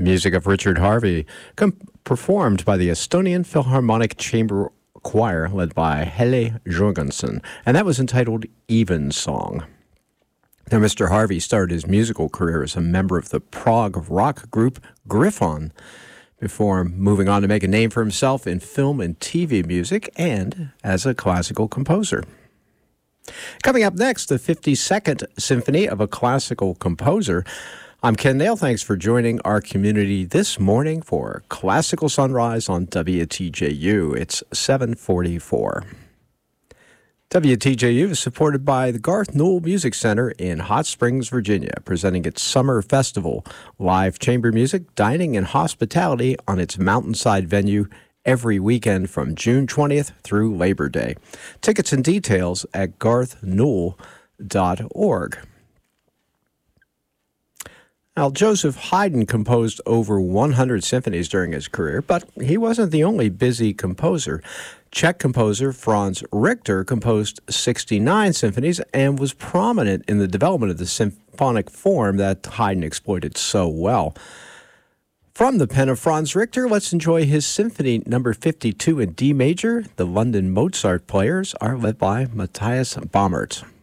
Music of Richard Harvey, performed by the Estonian Philharmonic Chamber Choir led by Helle Jorgensen, and that was entitled Evensong. Now, Mr. Harvey started his musical career as a member of the prog rock group Griffon, before moving on to make a name for himself in film and TV music and as a classical composer. Coming up next, the 52nd Symphony of a Classical Composer. I'm Ken Nail. Thanks for joining our community this morning for Classical Sunrise on WTJU. It's 7:44. WTJU is supported by the Garth Newell Music Center in Hot Springs, Virginia, presenting its summer festival, live chamber music, dining, and hospitality on its mountainside venue every weekend from June 20th through Labor Day. Tickets and details at garthnewell.org. Now, Joseph Haydn composed over 100 symphonies during his career, but he wasn't the only busy composer. Czech composer Franz Richter composed 69 symphonies and was prominent in the development of the symphonic form that Haydn exploited so well. From the pen of Franz Richter, let's enjoy his Symphony No. 52 in D major. The London Mozart Players are led by Matthias Baumert.